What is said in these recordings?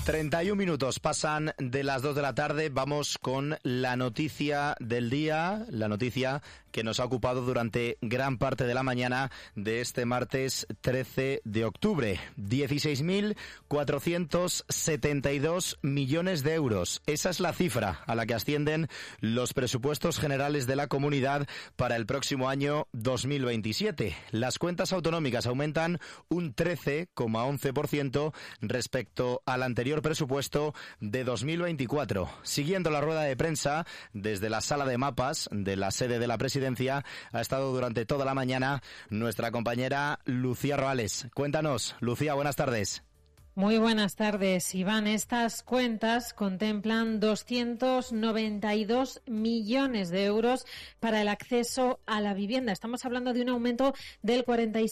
31 minutos pasan de las 2 de la tarde. Vamos con la noticia del día, la noticia que nos ha ocupado durante gran parte de la mañana de este martes 13 de octubre. 16.472 millones de euros. Esa es la cifra a la que ascienden los presupuestos generales de la comunidad para el próximo año 2027. Las cuentas autonómicas aumentan un 13,11% respecto al anterior presupuesto de 2024. Siguiendo la rueda de prensa desde la sala de mapas de la sede de la presidencia, ha estado durante toda la mañana nuestra compañera Lucía Roales. Cuéntanos, Lucía, buenas tardes. Muy buenas tardes, Iván. Estas cuentas contemplan 292 millones de euros para el acceso a la vivienda. Estamos hablando de un aumento del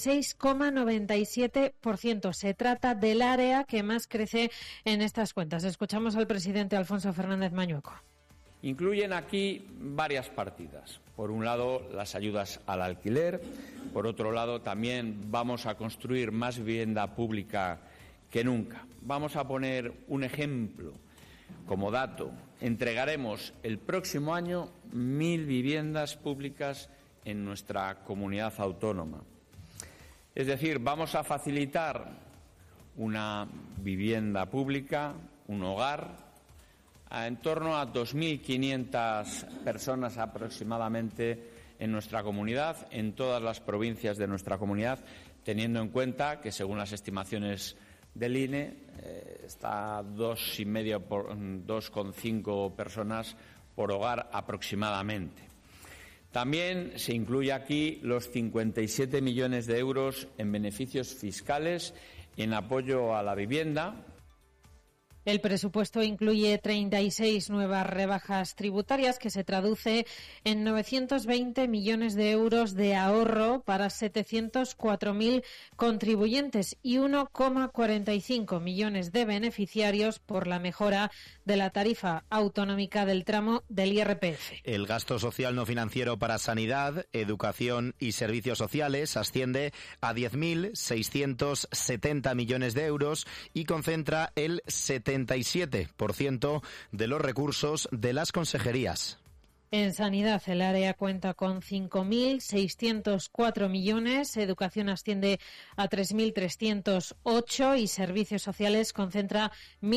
46,97%. Se trata del área que más crece en estas cuentas. Escuchamos al presidente Alfonso Fernández Mañueco. Incluyen aquí varias partidas. Por un lado, las ayudas al alquiler. Por otro lado, también vamos a construir más vivienda pública que nunca. Vamos a poner un ejemplo como dato. Entregaremos el próximo año 1.000 viviendas públicas en nuestra comunidad autónoma. Es decir, vamos a facilitar una vivienda pública, un hogar, en torno a 2.500 personas aproximadamente en nuestra comunidad, en todas las provincias de nuestra comunidad, teniendo en cuenta que, según las estimaciones del INE, está 2,5 personas por hogar aproximadamente. También se incluye aquí los 57 millones de euros en beneficios fiscales en apoyo a la vivienda. El presupuesto incluye 36 nuevas rebajas tributarias que se traduce en 920 millones de euros de ahorro para 704.000 contribuyentes y 1,45 millones de beneficiarios por la mejora de la tarifa autonómica del tramo del IRPF. El gasto social no financiero para sanidad, educación y servicios sociales asciende a 10.670 millones de euros y concentra el 77% de los recursos de las consejerías. En sanidad, el área cuenta con 5.604 millones, educación asciende a 3.308 y servicios sociales concentra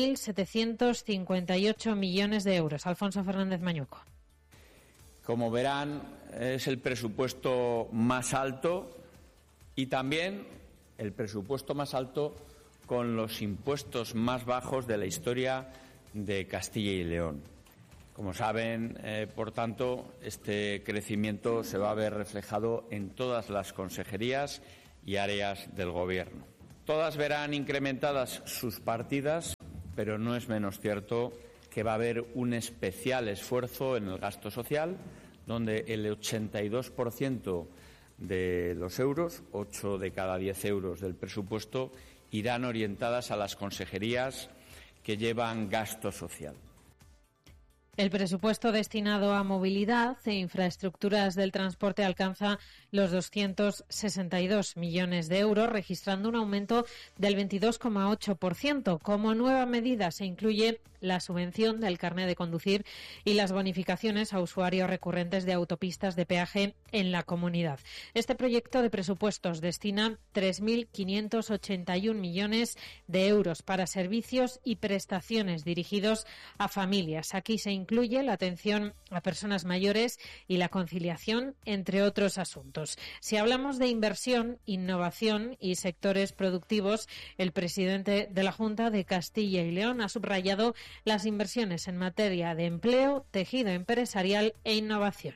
1.758 millones de euros. Alfonso Fernández Mañueco. Como verán, es el presupuesto más alto y también el presupuesto más alto con los impuestos más bajos de la historia de Castilla y León. Como saben, por tanto, este crecimiento se va a ver reflejado en todas las consejerías y áreas del Gobierno. Todas verán incrementadas sus partidas, pero no es menos cierto que va a haber un especial esfuerzo en el gasto social, donde el 82% de los euros, 8 de cada 10 euros del presupuesto, irán orientadas a las consejerías que llevan gasto social. El presupuesto destinado a movilidad e infraestructuras del transporte alcanza los 262 millones de euros, registrando un aumento del 22,8%. Como nueva medida se incluye la subvención del carné de conducir y las bonificaciones a usuarios recurrentes de autopistas de peaje en la comunidad. Este proyecto de presupuestos destina 3.581 millones de euros para servicios y prestaciones dirigidos a familias. Aquí se incluye la atención a personas mayores y la conciliación, entre otros asuntos. Si hablamos de inversión, innovación y sectores productivos, el presidente de la Junta de Castilla y León ha subrayado las inversiones en materia de empleo, tejido empresarial e innovación.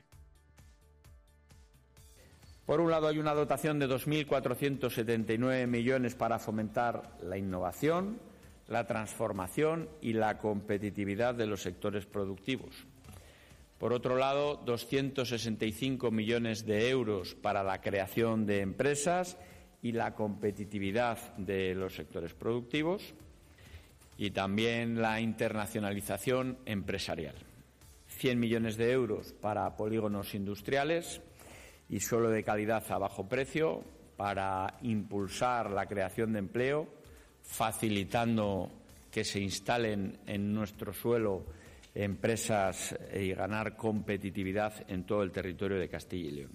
Por un lado, hay una dotación de 2.479 millones para fomentar la innovación, la transformación y la competitividad de los sectores productivos. Por otro lado, 265 millones de euros para la creación de empresas y la competitividad de los sectores productivos y también la internacionalización empresarial. 100 millones de euros para polígonos industriales y suelo de calidad a bajo precio para impulsar la creación de empleo, facilitando que se instalen en nuestro suelo empresas y ganar competitividad en todo el territorio de Castilla y León.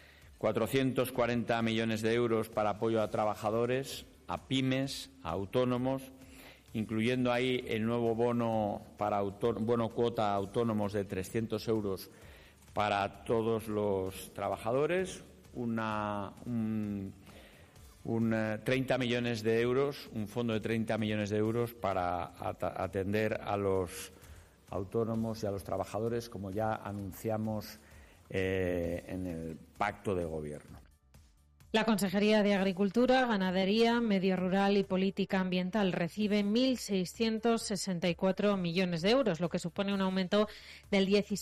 440 millones de euros para apoyo a trabajadores, a pymes, a autónomos, incluyendo ahí el nuevo bono cuota a autónomos de 300 euros para todos los trabajadores, 30 millones de euros, un fondo de 30 millones de euros para atender a los autónomos y a los trabajadores, como ya anunciamos en el pacto de gobierno. La Consejería de Agricultura, Ganadería, Medio Rural y Política Ambiental recibe 1.664 millones de euros, lo que supone un aumento del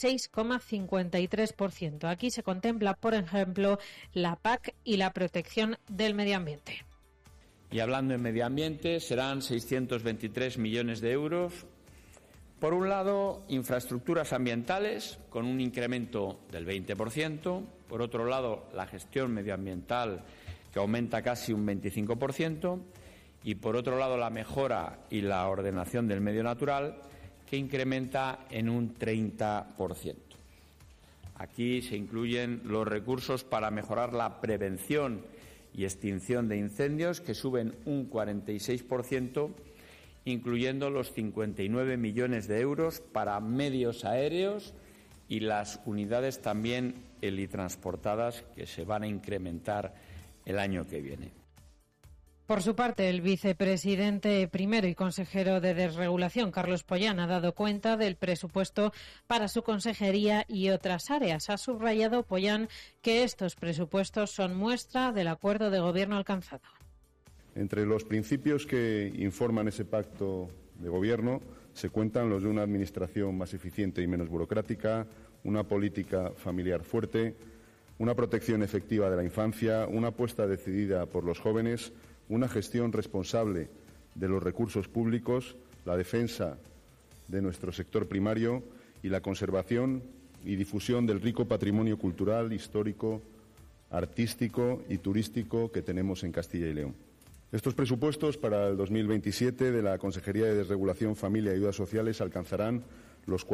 16,53%. Aquí se contempla, por ejemplo, la PAC y la protección del medio ambiente. Y hablando en medio ambiente, serán 623 millones de euros. Por un lado, infraestructuras ambientales, con un incremento del 20%. Por otro lado, la gestión medioambiental, que aumenta casi un 25%. Y por otro lado, la mejora y la ordenación del medio natural, que incrementa en un 30%. Aquí se incluyen los recursos para mejorar la prevención y extinción de incendios, que suben un 46%, incluyendo los 59 millones de euros para medios aéreos y las unidades también helitransportadas, que se van a incrementar el año que viene. Por su parte, el vicepresidente primero y consejero de Desregulación, Carlos Pollán, ha dado cuenta del presupuesto para su consejería y otras áreas. Ha subrayado Pollán que estos presupuestos son muestra del acuerdo de gobierno alcanzado. Entre los principios que informan ese pacto de gobierno se cuentan los de una administración más eficiente y menos burocrática, una política familiar fuerte, una protección efectiva de la infancia, una apuesta decidida por los jóvenes, una gestión responsable de los recursos públicos, la defensa de nuestro sector primario y la conservación y difusión del rico patrimonio cultural, histórico, artístico y turístico que tenemos en Castilla y León. Estos presupuestos para el 2027 de la Consejería de Desregulación, Familia y Ayudas Sociales alcanzarán los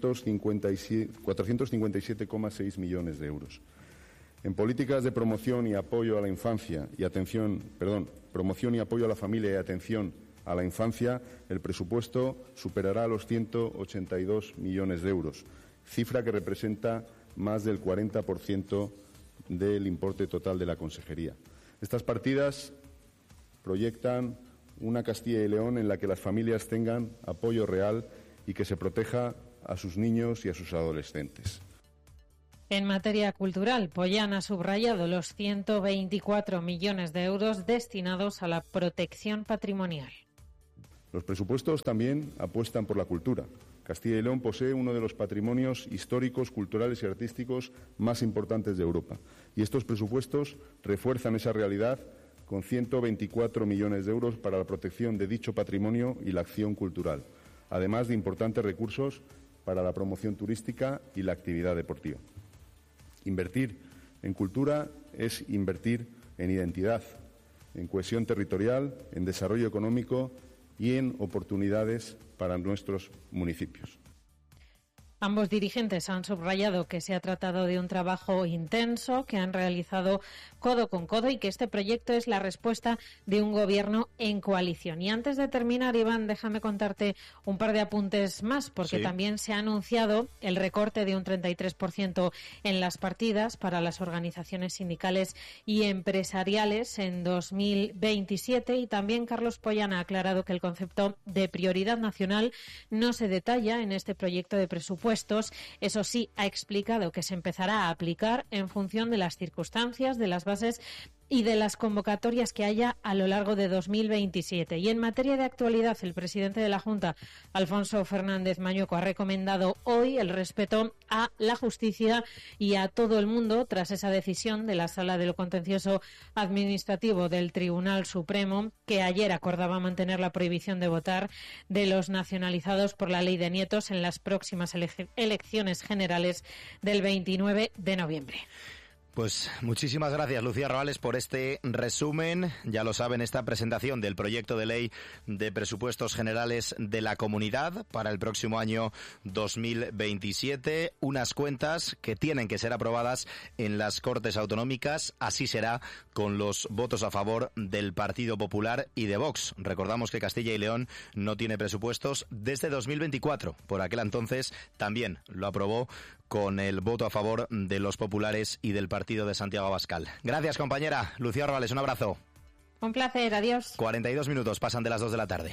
457,6 millones de euros. En políticas de promoción y apoyo a la infancia promoción y apoyo a la familia y atención a la infancia, el presupuesto superará los 182 millones de euros, cifra que representa más del 40% del importe total de la consejería. Estas partidas proyectan una Castilla y León en la que las familias tengan apoyo real y que se proteja a sus niños y a sus adolescentes. En materia cultural, Pollán ha subrayado los 124 millones de euros destinados a la protección patrimonial. Los presupuestos también apuestan por la cultura. Castilla y León posee uno de los patrimonios históricos, culturales y artísticos más importantes de Europa. Y estos presupuestos refuerzan esa realidad con 124 millones de euros para la protección de dicho patrimonio y la acción cultural, además de importantes recursos para la promoción turística y la actividad deportiva. Invertir en cultura es invertir en identidad, en cohesión territorial, en desarrollo económico y en oportunidades para nuestros municipios. Ambos dirigentes han subrayado que se ha tratado de un trabajo intenso que han realizado codo con codo y que este proyecto es la respuesta de un gobierno en coalición. Y antes de terminar, Iván, déjame contarte un par de apuntes más, porque también se ha anunciado el recorte de un 33% en las partidas para las organizaciones sindicales y empresariales en 2027. Y también Carlos Pollán ha aclarado que el concepto de prioridad nacional no se detalla en este proyecto de presupuesto. Eso sí, ha explicado que se empezará a aplicar en función de las circunstancias, de las bases y de las convocatorias que haya a lo largo de 2027. Y en materia de actualidad, el presidente de la Junta, Alfonso Fernández Mañueco, ha recomendado hoy el respeto a la justicia y a todo el mundo tras esa decisión de la Sala de lo Contencioso Administrativo del Tribunal Supremo, que ayer acordaba mantener la prohibición de votar de los nacionalizados por la ley de nietos en las próximas elecciones generales del 29 de noviembre. Pues muchísimas gracias, Lucía Robales, por este resumen. Ya lo saben, esta presentación del proyecto de ley de presupuestos generales de la Comunidad para el próximo año 2027. Unas cuentas que tienen que ser aprobadas en las Cortes Autonómicas. Así será con los votos a favor del Partido Popular y de Vox. Recordamos que Castilla y León no tiene presupuestos desde 2024. Por aquel entonces también lo aprobó con el voto a favor de los populares y del partido de Santiago Abascal. Gracias, compañera. Lucía Robales, un abrazo. Un placer, adiós. 42 minutos pasan de las 2 de la tarde.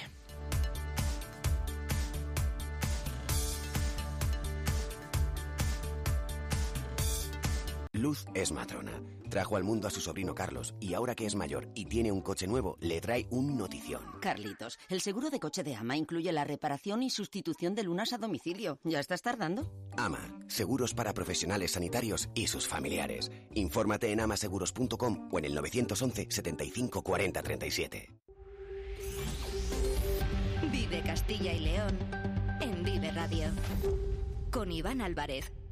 Luz es matrona. Trajo al mundo a su sobrino Carlos y ahora que es mayor y tiene un coche nuevo, le trae un notición. Carlitos, el seguro de coche de AMA incluye la reparación y sustitución de lunas a domicilio. ¿Ya estás tardando? AMA, seguros para profesionales sanitarios y sus familiares. Infórmate en amaseguros.com o en el 911 75 40 37. Vive Castilla y León en Vive Radio. Con Iván Álvarez.